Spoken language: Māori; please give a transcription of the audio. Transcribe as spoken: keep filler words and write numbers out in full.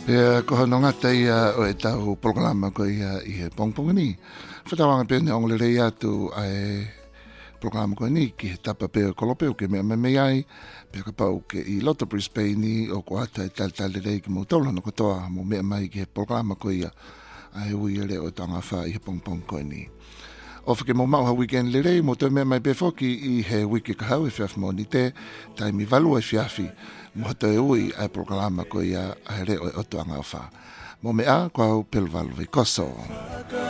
Pea ko no ngata ia o e tau programa ko ia i he pongpong ni. Whatawanga pene ong le rei atu ai programa ko ni ki he tapa pea kolopeo ke mea me mei ai pea ka pau ke i loto Brisbane o ko ata e tal tal le rei ki mo taula no katoa mo mea mai ki he programa ko ia ai ui ele o tanga wha i he pongpong ko ni. O whake mo mau ha weekend le rei mo te mea mai befoki i he wiki kahau e whiaf mo ni te taimi valu e whiafi mo te ui ai programa ko ia ai reo e oto anga wha. Mo mea kwa au pilvalu i koso.